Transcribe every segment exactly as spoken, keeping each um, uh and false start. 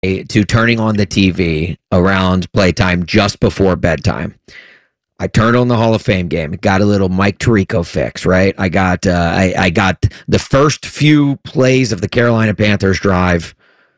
to turning on the T V around playtime just before bedtime. I turned on the Hall of Fame game. Got a little Mike Tirico fix, right? I got uh, I, I got the first few plays of the Carolina Panthers drive,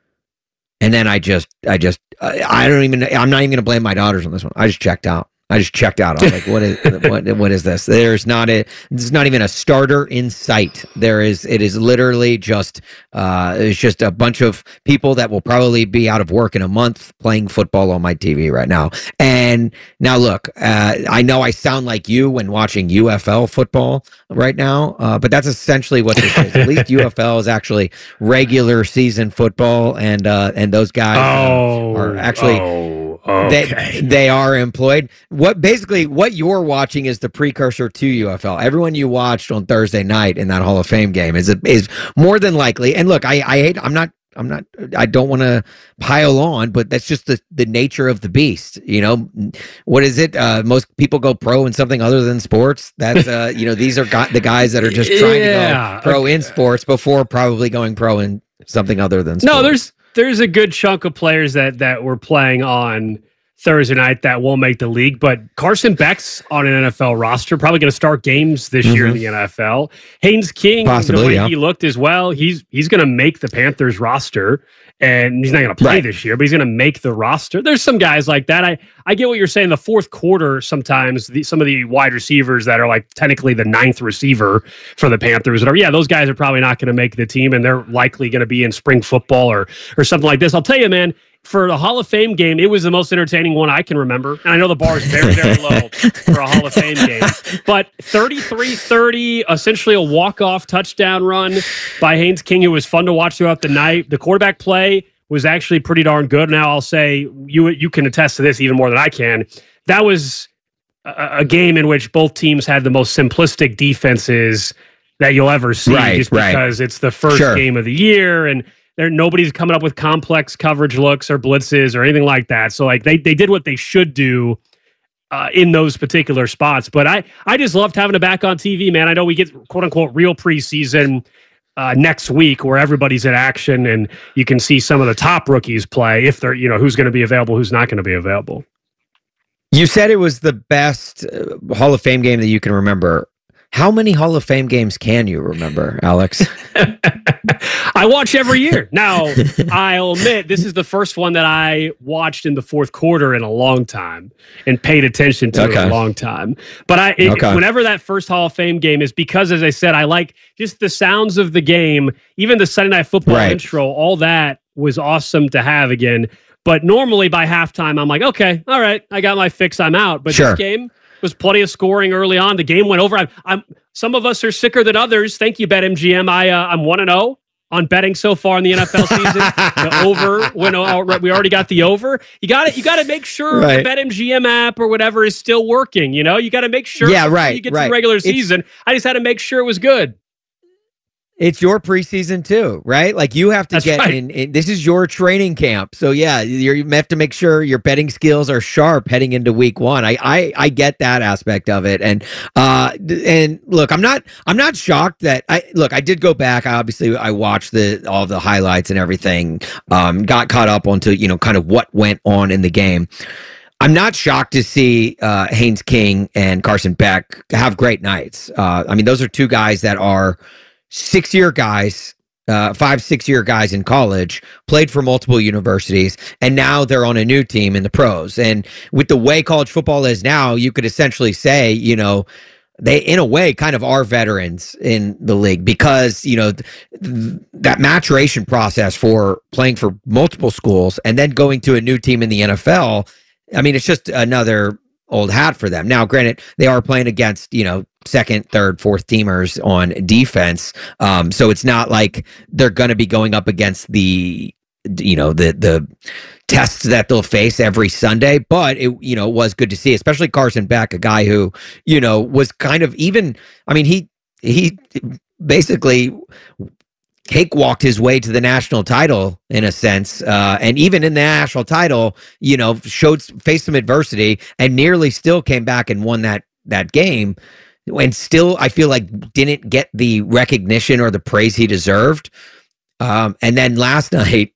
and then I just I just I, I don't even I'm not even going to blame my daughters on this one. I just checked out. I just checked out. I was like, what is what what is this? There's not a there's not even a starter in sight. There is it is literally just uh it's just a bunch of people that will probably be out of work in a month playing football on my T V right now. And now look, uh, I know I sound like you when watching U F L football right now, uh, but that's essentially what this is. At least U F L is actually regular season football, and uh, and those guys oh, uh, are actually. Oh. Okay. They, they are employed. What basically what you're watching is the precursor to U F L. Everyone you watched on Thursday night in that Hall of Fame game is is more than likely. And look, I, I hate. I'm not. I'm not. I don't want to pile on, but that's just the the nature of the beast. You know, what is it? Uh, most people go pro in something other than sports. That's uh, you know, these are got the guys that are just trying yeah. to go pro okay. in sports before probably going pro in something other than sports. No, there's. There's a good chunk of players that that were playing on Thursday night that won't make the league, but Carson Beck's on an N F L roster, probably going to start games this mm-hmm. year in the N F L. Haynes King, Possibly, the way yeah. he looked as well, he's he's going to make the Panthers roster, and he's not going to play right. this year, but he's going to make the roster. There's some guys like that. I, I get what you're saying. The fourth quarter, sometimes the, some of the wide receivers that are like technically the ninth receiver for the Panthers, or yeah, those guys are probably not going to make the team, and they're likely going to be in spring football or or something like this. I'll tell you, man, for the Hall of Fame game, it was the most entertaining one I can remember. And I know the bar is very, very low for a Hall of Fame game. But thirty-three thirty, essentially a walk-off touchdown run by Haynes King, who was fun to watch throughout the night. The quarterback play was actually pretty darn good. Now, I'll say, you you can attest to this even more than I can. That was a, a game in which both teams had the most simplistic defenses that you'll ever see, right, just right. because it's the first sure. game of the year, and there nobody's coming up with complex coverage looks or blitzes or anything like that. So like they they did what they should do uh, in those particular spots. But I I just loved having it back on T V, man. I know we get quote unquote real preseason uh, next week where everybody's in action and you can see some of the top rookies play if they're, you know, who's going to be available, who's not going to be available. You said it was the best uh, Hall of Fame game that you can remember. How many Hall of Fame games can you remember, Alex? I watch every year. Now, I'll admit, this is the first one that I watched in the fourth quarter in a long time and paid attention to okay. in a long time. But I, it, okay. whenever that first Hall of Fame game is, because, as I said, I like just the sounds of the game, even the Sunday Night Football right. intro, all that was awesome to have again. But normally by halftime, I'm like, okay, all right, I got my fix, I'm out. But sure. this game was plenty of scoring early on. The game went over. I'm, I'm some of us are sicker than others. Thank you, BetMGM. I uh, I'm one and zero on betting so far in the N F L season. The over went. We already got the over. You got it. You got to make sure right. the BetMGM app or whatever is still working. You know, you got to make sure. Yeah, right. You get right. to the regular it's, season. I just had to make sure it was good. It's your preseason too, right? Like you have to That's get right. in, in. This is your training camp, so yeah, you're, you have to make sure your betting skills are sharp heading into week one. I, I, I get that aspect of it, and uh, and look, I'm not, I'm not shocked that I look. I did go back. I obviously I watched the all the highlights and everything. Um, got caught up onto you know kind of what went on in the game. I'm not shocked to see uh, Haynes King and Carson Beck have great nights. Uh, I mean, those are two guys that are six-year guys, uh, five, six-year guys in college, played for multiple universities, and now they're on a new team in the pros. And with the way college football is now, you could essentially say, you know, they, in a way, kind of are veterans in the league because, you know, th- th- that maturation process for playing for multiple schools and then going to a new team in the N F L, I mean, it's just another old hat for them. Now, granted, they are playing against, you know, second, third, fourth teamers on defense. Um, so it's not like they're going to be going up against the, you know, the, the tests that they'll face every Sunday, but it, you know, was good to see, especially Carson Beck, a guy who, you know, was kind of even, I mean, he, he basically cakewalked his way to the national title in a sense. Uh, and even in the national title, you know, showed, faced some adversity and nearly still came back and won that, that game. And still, I feel like didn't get the recognition or the praise he deserved. Um, and then last night,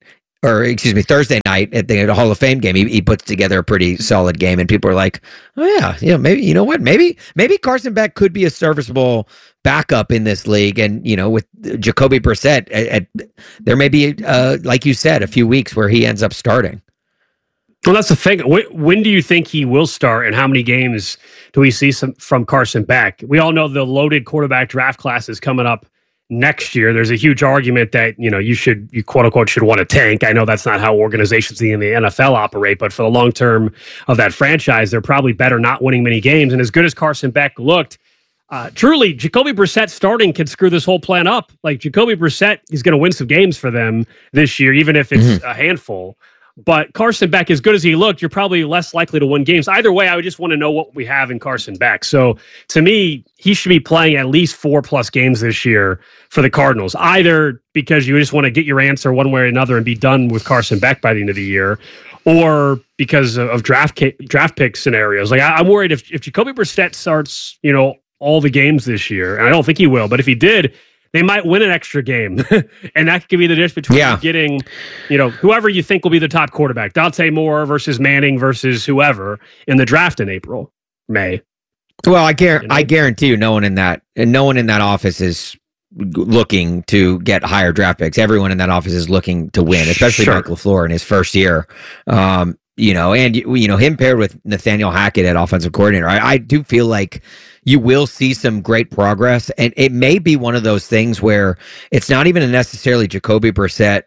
or excuse me, Thursday night at the Hall of Fame game, he, he puts together a pretty solid game, and people are like, "Oh yeah, yeah, maybe you know what? Maybe maybe Carson Beck could be a serviceable backup in this league." And you know, with Jacoby Brissett, at, at, there may be, uh, like you said, a few weeks where he ends up starting. Well, that's the thing. When, when do you think he will start, and how many games do we see some from Carson Beck? We all know the loaded quarterback draft class is coming up next year. There's a huge argument that, you know, you should, you quote unquote, should want to tank. I know that's not how organizations in the N F L operate, but for the long term of that franchise, they're probably better not winning many games. And as good as Carson Beck looked, uh, truly, Jacoby Brissett starting can screw this whole plan up. Like, Jacoby Brissett is going to win some games for them this year, even if it's mm-hmm. a handful. But Carson Beck, as good as he looked, you're probably less likely to win games. Either way, I would just want to know what we have in Carson Beck. So to me, he should be playing at least four plus games this year for the Cardinals, either because you just want to get your answer one way or another and be done with Carson Beck by the end of the year, or because of draft ca- draft pick scenarios. Like, I, I'm worried if, if Jacoby Brissett starts, you know, all the games this year, and I don't think he will, but if he did, they might win an extra game. And that could be the difference between yeah. getting, you know, whoever you think will be the top quarterback. Dante Moore versus Manning versus whoever in the draft in April, May. Well, I guarantee, you know? I guarantee you no one in that and no one in that office is looking to get higher draft picks. Everyone in that office is looking to win, especially sure. Mike LaFleur in his first year. Um, you know, and you know, him paired with Nathaniel Hackett at offensive coordinator. I, I do feel like you will see some great progress, and it may be one of those things where it's not even necessarily Jacoby Brissett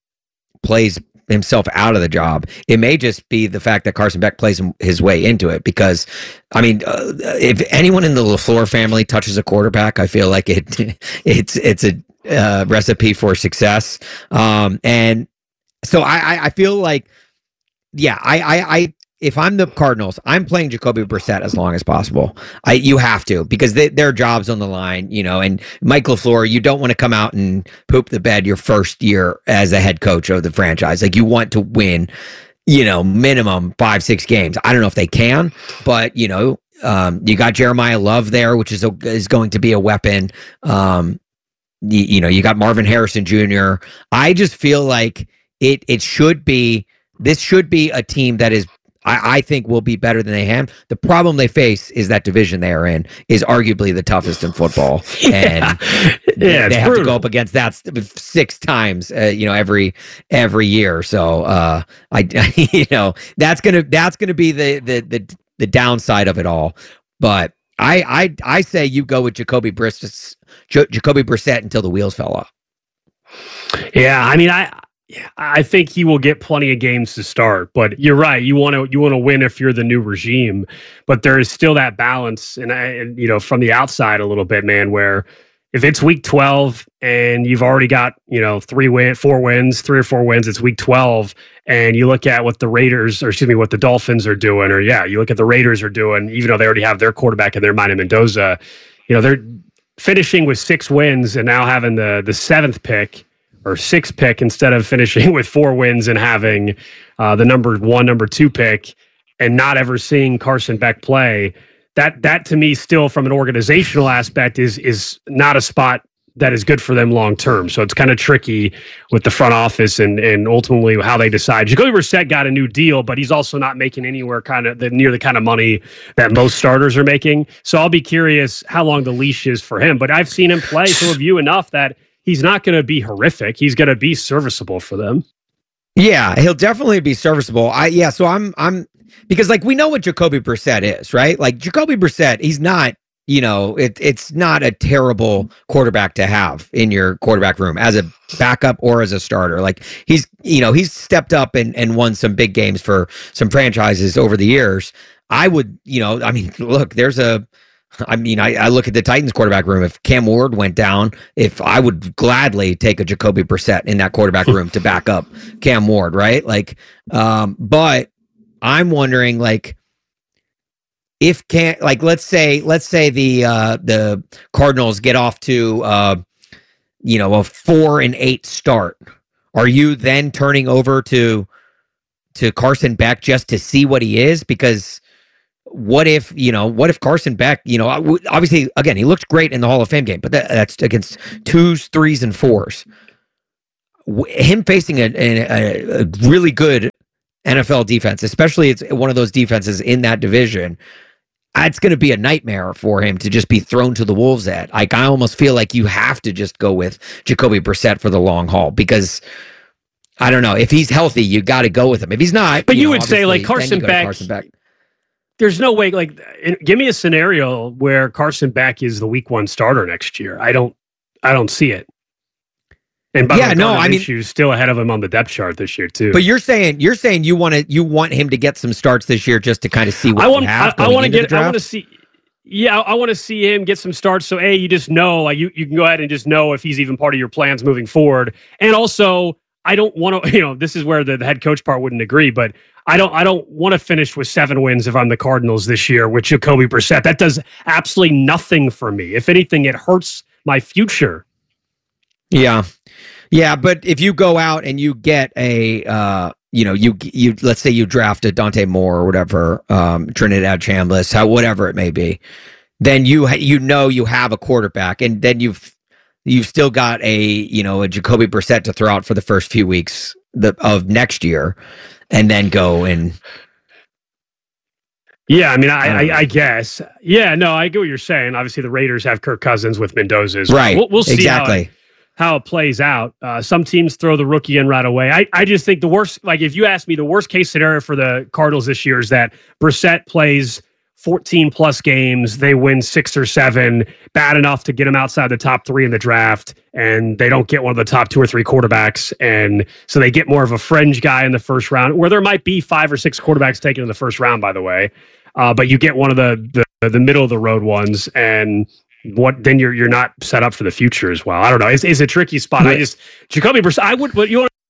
plays himself out of the job. It may just be the fact that Carson Beck plays his way into it, because, I mean, uh, if anyone in the LaFleur family touches a quarterback, I feel like it it's it's a uh, recipe for success. Um, and so I, I feel like, yeah, I, I, I if I'm the Cardinals, I'm playing Jacoby Brissett as long as possible. I you have to, because they, their job's on the line, you know. And Mike LaFleur, you don't want to come out and poop the bed your first year as a head coach of the franchise. Like, you want to win, you know, minimum five, six games. I don't know if they can, but you know, um, you got Jeremiah Love there, which is a, is going to be a weapon. Um, you, you know, you got Marvin Harrison Junior I just feel like it it should be this should be a team that is, I, I think, will be better than they have. The problem they face is that division they are in is arguably the toughest in football, and yeah, yeah they have brutal. to go up against that six times, uh, you know, every every year. So, uh, I, you know, that's gonna that's gonna be the the the the downside of it all. But I I I say you go with Jacoby Brissett, Jacoby Brissett until the wheels fell off. Yeah, I mean, I. I think he will get plenty of games to start, but you're right. You want to you want to win if you're the new regime, but there is still that balance, and, I, and you know, from the outside a little bit, man. Where if it's week twelve and you've already got, you know, three win, four wins, three or four wins, it's week twelve, and you look at what the Raiders, or excuse me, what the Dolphins are doing, or yeah, you look at the Raiders are doing, even though they already have their quarterback in their mind, Mendoza, you know, they're finishing with six wins and now having the the seventh pick. Or six pick instead of finishing with four wins and having uh, the number one, number two pick, and not ever seeing Carson Beck play. That that to me, still from an organizational aspect, is is not a spot that is good for them long term. So it's kind of tricky with the front office and and ultimately how they decide. Jacoby Brissett got a new deal, but he's also not making anywhere kind of the near the kind of money that most starters are making. So I'll be curious how long the leash is for him. But I've seen him play, so have you, enough that he's not going to be horrific. He's going to be serviceable for them. Yeah, he'll definitely be serviceable. I yeah, so I'm I'm because like we know what Jacoby Brissett is, right? Like Jacoby Brissett, he's not, you know, it it's not a terrible quarterback to have in your quarterback room as a backup or as a starter. Like he's, you know, he's stepped up and and won some big games for some franchises over the years. I would, you know, I mean, look, there's a I mean, I, I look at the Titans quarterback room. If Cam Ward went down, if I would gladly take a Jacoby Brissett in that quarterback room to back up Cam Ward, right? Like, um, but I'm wondering, like, if can like let's say let's say the uh, the Cardinals get off to uh, you know, a four and eight start, are you then turning over to to Carson Beck just to see what he is? Because what if, you know, what if Carson Beck, you know, obviously, again, he looked great in the Hall of Fame game, but that, that's against twos, threes, and fours. w- him facing a, a, a really good N F L defense, especially it's one of those defenses in that division, it's going to be a nightmare for him to just be thrown to the wolves at. Like, I almost feel like you have to just go with Jacoby Brissett for the long haul because I don't know if he's healthy, you got to go with him. If he's not, but you, you know, would say like Carson Beck, Carson Beck. There's no way. Like, give me a scenario where Carson Beck is the week one starter next year. I don't, I don't see it. And by yeah, the way, no, I mean, she's still ahead of him on the depth chart this year too. But you're saying you're saying you want to you want him to get some starts this year just to kind of see what I want. you have I, I want to get. I want to see. Yeah, I, I want to see him get some starts. So a, you just know, like you, you can go ahead and just know if he's even part of your plans moving forward. And also, I don't want to. You know, this is where the, the head coach part wouldn't agree, but I don't. I don't want to finish with seven wins if I'm the Cardinals this year with Jacoby Brissett. That does absolutely nothing for me. If anything, it hurts my future. Yeah. Yeah, but if you go out and you get a, uh, you know, you you let's say you draft a Dante Moore or whatever, um, Trinidad Chambliss, how whatever it may be, then you ha- you know you have a quarterback, and then you've you've still got a you know a Jacoby Brissett to throw out for the first few weeks the, of next year, and then go and. Yeah, I mean, I, I, I guess. Yeah, no, I get what you're saying. Obviously, the Raiders have Kirk Cousins with Mendoza's. Right. We'll, we'll see exactly. How it, how it plays out. Uh, some teams throw the rookie in right away. I, I just think the worst, like if you ask me, the worst case scenario for the Cardinals this year is that Brissett plays fourteen plus games, they win six or seven, bad enough to get them outside the top three in the draft, and they don't get one of the top two or three quarterbacks. And so they get more of a fringe guy in the first round, where there might be five or six quarterbacks taken in the first round, by the way. Uh, but you get one of the, the the middle of the road ones, and what then you're you're not set up for the future as well. I don't know. It's, it's a tricky spot. I just Jacoby Brissett. I would. But you want